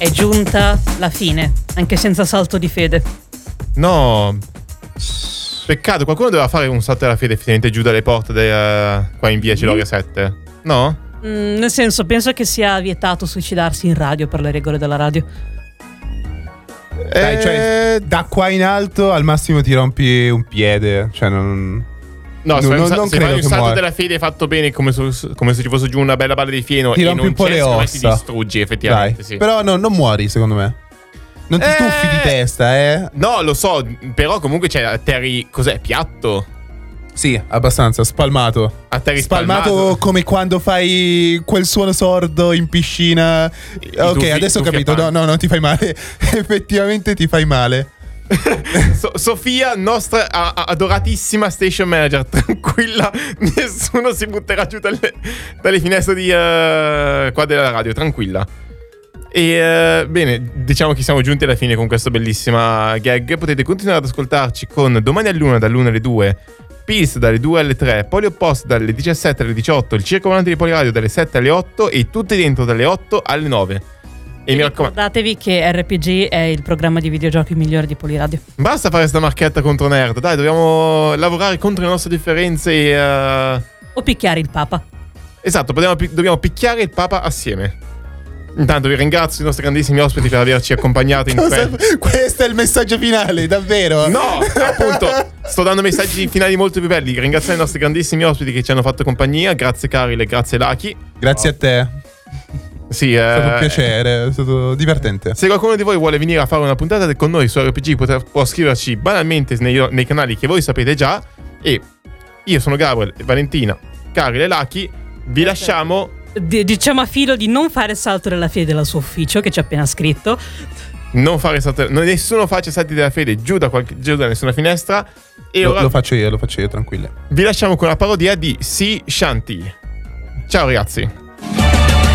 È giunta la fine, anche senza salto di fede. No, peccato, qualcuno doveva fare un salto della fede effettivamente giù dalle porte qua in via Ciloria 7. No? Nel senso, penso che sia vietato suicidarsi in radio per le regole della radio. Dai, cioè, da qua in alto al massimo ti rompi un piede. Cioè, non. No, non se credo fai un che salto muore. della fede fatto bene, come se ci fosse giù una bella balla di fieno Ti e rompi non un po' c'è, le secondo me ossa. ti distruggi effettivamente. Dai. Sì. Però non muori, secondo me. Non ti tuffi di testa, No, lo so, però comunque atterri, cos'è, piatto? Sì, abbastanza, spalmato. Atterri Spalmato come quando fai quel suono sordo in piscina. Ok, adesso ho capito. No, non ti fai male. Effettivamente ti fai male. Sofia, nostra adoratissima station manager, tranquilla, nessuno si butterà giù dalle finestre di qua della radio, tranquilla. E bene, diciamo che siamo giunti alla fine con questa bellissima gag. Potete continuare ad ascoltarci con Domani all'1 dall'1 alle 2, Pills dalle 2 alle 3, Polioppost dalle 17 alle 18, il Circo Volante di Poliradio dalle 7 alle 8 e Tutti Dentro dalle 8 alle 9. E mi raccomando, ricordatevi che RPG è il programma di videogiochi migliore di Poliradio. Basta fare sta marchetta contro Nerd. Dai, dobbiamo lavorare contro le nostre differenze e O picchiare il Papa. esatto, dobbiamo picchiare il Papa assieme. Intanto vi ringrazio i nostri grandissimi ospiti per averci accompagnato in Questo è il messaggio finale, davvero? No, appunto, sto dando messaggi finali molto più belli. Ringraziamo i nostri grandissimi ospiti che ci hanno fatto compagnia. Grazie Carile, grazie Lucky. Grazie a te. Sì, È stato un piacere, è stato divertente. Se qualcuno di voi vuole venire a fare una puntata con noi su RPG può scriverci banalmente nei canali che voi sapete già. E io sono Gabriel, Valentina, Carile e Lucky. Vi lasciamo. Diciamo a Filo di non fare salto della fede dal suo ufficio che ci ha appena scritto. Non fare nessuno faccia salti della fede giù da nessuna finestra. E ora Lo faccio io, tranquille. vi lasciamo con la parodia di Sea Shanty. Ciao ragazzi.